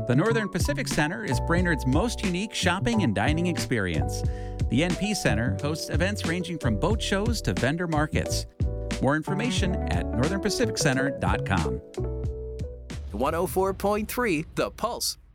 The Northern Pacific Center is Brainerd's most unique shopping and dining experience. The NP Center hosts events ranging from boat shows to vendor markets. More information at northernpacificcenter.com. 104.3 The Pulse.